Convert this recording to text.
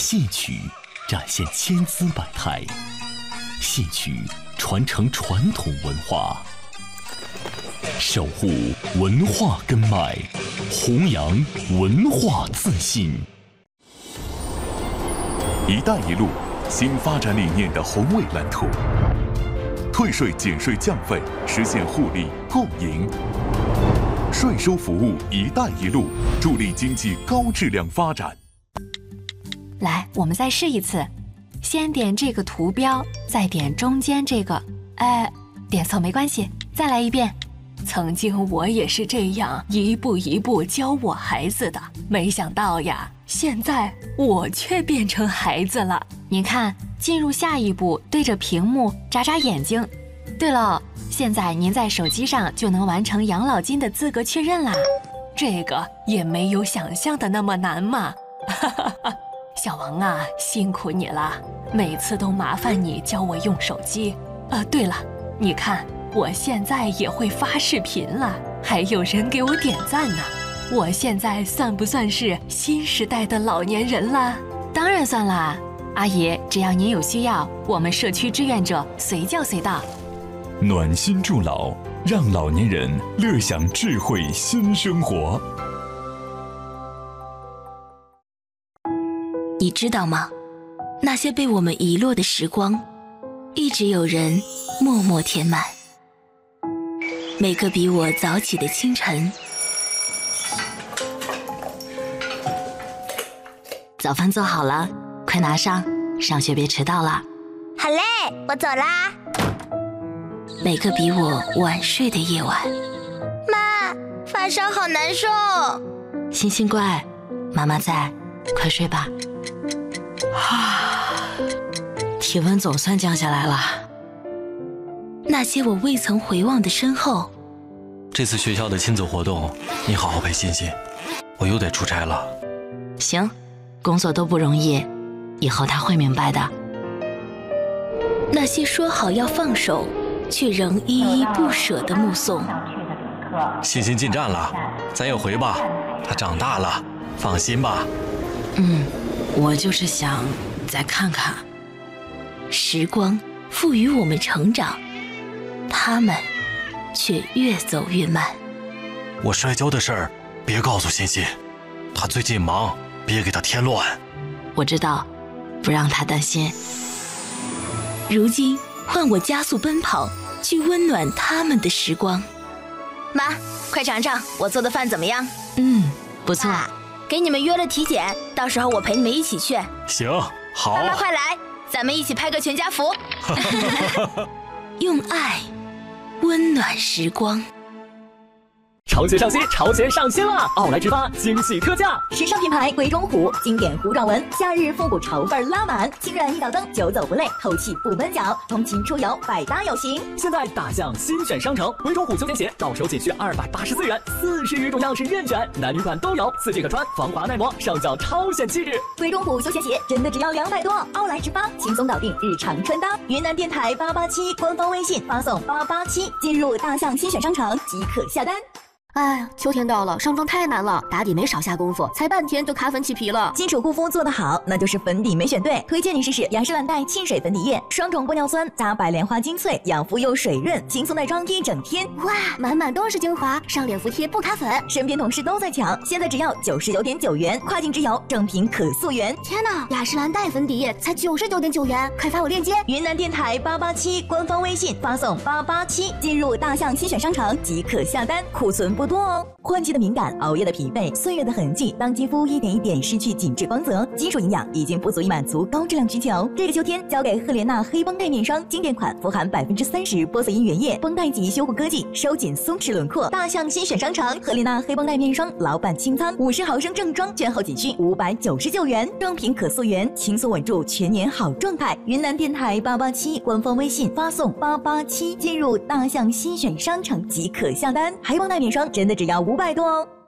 戏曲展现千姿百态，戏曲传承传统文化，守护文化根脉，弘扬文化自信。一带一路新发展理念的宏伟蓝图，退税减税降费，实现互利共赢。税收服务一带一路，助力经济高质量发展。 来，我们再试一次，先点这个图标，再点中间这个，点错没关系，再来一遍。曾经我也是这样一步一步教我孩子的，没想到呀，现在我却变成孩子了。您看，进入下一步，对着屏幕眨眨眼睛。对了，现在您在手机上就能完成养老金的资格确认啦，这个也没有想象的那么难嘛。小王啊，辛苦你了，每次都麻烦你教我用手机。对了，你看我现在也会发视频了，还有人给我点赞呢。我现在算不算是新时代的老年人了？当然算啦，阿姨，只要您有需要，我们社区志愿者随叫随到。 暖心助老，让老年人乐享智慧新生活。 你知道吗？那些被我们遗落的时光，一直有人默默填满。每个比我早起的清晨，早饭做好了，快拿上，上学别迟到了。 好嘞，我走啦。 每个比我晚睡的夜晚， 妈，发烧好难受。 星星乖，妈妈在，快睡吧。体温总算降下来了。那些我未曾回望的身后。 这次学校的亲子活动，你好好陪欣欣，我又得出差了。 行，工作都不容易，以后他会明白的。那些说好要放手，却仍依依不舍的目送。 欣欣进站了，咱也回吧，她长大了，放心吧。 我就是想再看看。时光赋予我们成长，他们却越走越慢。 我摔跤的事儿别告诉欣欣，她最近忙，别给她添乱。 我知道，不让她担心。如今换我加速奔跑，去温暖他们的时光。 妈，快尝尝我做的饭怎么样？ 不错。 给你们约了体检，到时候我陪你们一起去。 行，好。 妈妈快来，咱们一起拍个全家福。 用爱温暖时光。 潮鞋上新，潮鞋上新了！奥莱直发惊喜特价， 时尚品牌鬼冢虎，经典糊状纹，夏日复古潮范拉满，轻软一脚蹬，久走不累，透气不闷脚，通勤出游百搭有型。 现在大象新选商城，鬼冢虎休闲鞋到手仅需284元，40余种样式任选，男女款都有，4季可穿，防滑耐磨，上脚超显气质。 鬼冢虎休闲鞋真的只要200多，奥莱直发轻松搞定日常穿搭。云南电台887官方微信发送887，进入大象新选商城即可下单。 哎，秋天到了，上妆太难了，打底没少下功夫，才半天就卡粉起皮了。 基础护肤做得好，那就是粉底没选对。推荐你试试雅诗兰黛沁水粉底液，双种玻尿酸加白莲花精粹，养肤又水润，轻松耐妆一整天。 哇，满满都是精华，上脸服帖不卡粉。 身边同事都在抢，现在只要99.9元，跨境直邮，正品可溯源。 天哪，雅诗兰黛粉底液才99.9元，快发我链接。 云南电台887官方微信发送887，进入大象新选商城即可下单，库存不多哦。换季的敏感，熬夜的疲惫，岁月的痕迹，当肌肤一点一点失去紧致光泽，基础营养已经不足以满足高质量需求。这个秋天交给赫莲娜黑绷带面霜经典款，富含30%玻色因原液，绷带级修护科技，收紧松弛轮廓。大象新选商城赫莲娜黑绷带面霜老版清仓，50毫升正装，券后仅需599元，正品可溯源，轻松稳住全年好状态。云南电台887官方微信发送887，进入大象新选商城即可下单。黑绷带面霜真的只要500多哦。